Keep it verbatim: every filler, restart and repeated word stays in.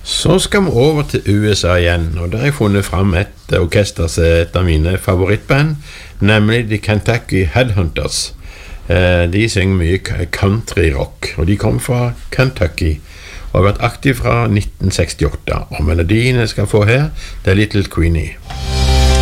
Så skal vi over til U S A igjen, og der har jeg funnet frem et orkester som er et av mine favorittband, nemlig The Kentucky Headhunters. De synger mye country rock, og de kom fra Kentucky, og har vært aktiv fra nitten sekstiåtte, og melodien jeg skal få her, det er Little Queenie.